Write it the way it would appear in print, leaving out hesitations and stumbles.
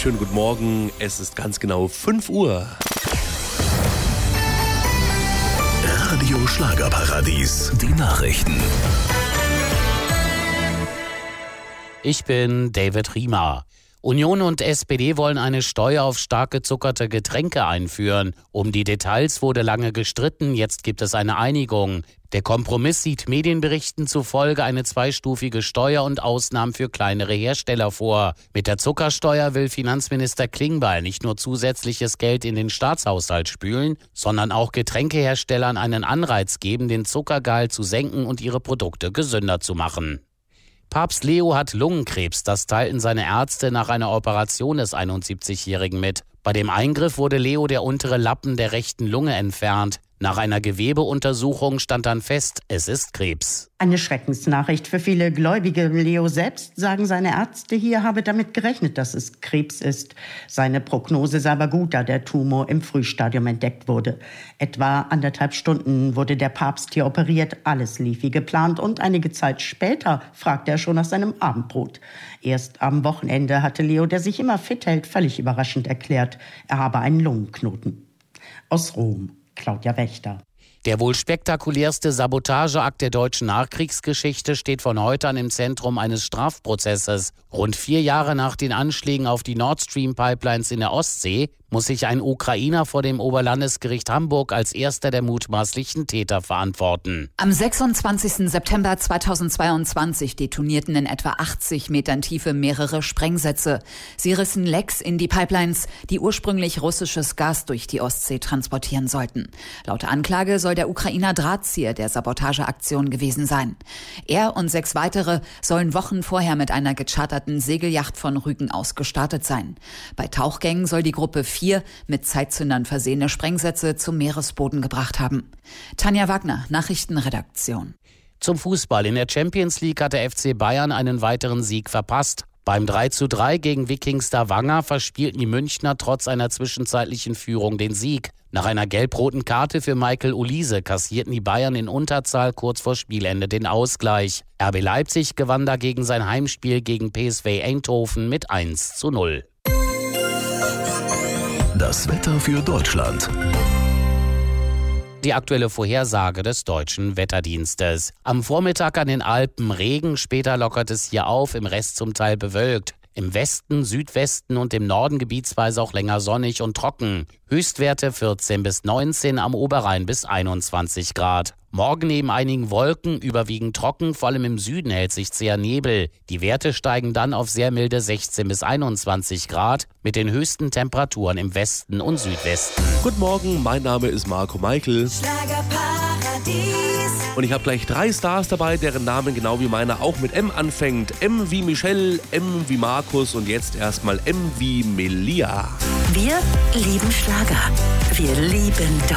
schönen guten Morgen. Es ist ganz genau 5 Uhr. Radio Schlagerparadies, die Nachrichten. Ich bin David Riemer. Union und SPD wollen eine Steuer auf stark gezuckerte Getränke einführen. Um die Details wurde lange gestritten, jetzt gibt es eine Einigung. Der Kompromiss sieht Medienberichten zufolge eine zweistufige Steuer und Ausnahmen für kleinere Hersteller vor. Mit der Zuckersteuer will Finanzminister Klingbeil nicht nur zusätzliches Geld in den Staatshaushalt spülen, sondern auch Getränkeherstellern einen Anreiz geben, den Zuckergehalt zu senken und ihre Produkte gesünder zu machen. Papst Leo hat Lungenkrebs, das teilten seine Ärzte nach einer Operation des 71-Jährigen mit. Bei dem Eingriff wurde Leo der untere Lappen der rechten Lunge entfernt. Nach einer Gewebeuntersuchung stand dann fest, es ist Krebs. Eine Schreckensnachricht für viele Gläubige. Leo selbst, sagen seine Ärzte hier, habe damit gerechnet, dass es Krebs ist. Seine Prognose sei aber gut, da der Tumor im Frühstadium entdeckt wurde. Etwa 1,5 Stunden wurde der Papst hier operiert. Alles lief wie geplant und einige Zeit später fragte er schon nach seinem Abendbrot. Erst am Wochenende hatte Leo, der sich immer fit hält, völlig überraschend erklärt, er habe einen Lungenknoten. Aus Rom, Claudia Wächter. Der wohl spektakulärste Sabotageakt der deutschen Nachkriegsgeschichte steht von heute an im Zentrum eines Strafprozesses. Rund 4 Jahre nach den Anschlägen auf die Nord Stream Pipelines in der Ostsee muss sich ein Ukrainer vor dem Oberlandesgericht Hamburg als erster der mutmaßlichen Täter verantworten. Am 26. September 2022 detonierten in etwa 80 Metern Tiefe mehrere Sprengsätze. Sie rissen Lecks in die Pipelines, die ursprünglich russisches Gas durch die Ostsee transportieren sollten. Laut Anklage soll der Ukrainer Drahtzieher der Sabotageaktion gewesen sein. Er und 6 weitere sollen Wochen vorher mit einer gecharterten Segelyacht von Rügen aus gestartet sein. Bei Tauchgängen soll die Gruppe 4 mit Zeitzündern versehene Sprengsätze zum Meeresboden gebracht haben. Tanja Wagner, Nachrichtenredaktion. Zum Fußball. In der Champions League hat der FC Bayern einen weiteren Sieg verpasst. Beim 3:3 gegen Viking Stavanger verspielten die Münchner trotz einer zwischenzeitlichen Führung den Sieg. Nach einer gelb-roten Karte für Michael Olise kassierten die Bayern in Unterzahl kurz vor Spielende den Ausgleich. RB Leipzig gewann dagegen sein Heimspiel gegen PSV Eindhoven mit 1:0. Das Wetter für Deutschland. Die aktuelle Vorhersage des Deutschen Wetterdienstes. Am Vormittag an den Alpen Regen, später lockert es hier auf, im Rest zum Teil bewölkt. Im Westen, Südwesten und im Norden gebietsweise auch länger sonnig und trocken. Höchstwerte 14 bis 19, am Oberrhein bis 21 Grad. Morgen neben einigen Wolken, überwiegend trocken, vor allem im Süden hält sich zäher Nebel. Die Werte steigen dann auf sehr milde 16 bis 21 Grad mit den höchsten Temperaturen im Westen und Südwesten. Guten Morgen, mein Name ist Marco Meichel. Und ich habe gleich 3 Stars dabei, deren Namen genau wie meiner auch mit M anfängt. M wie Michelle, M wie Markus und jetzt erstmal M wie Melia. Wir lieben Schlager. Wir lieben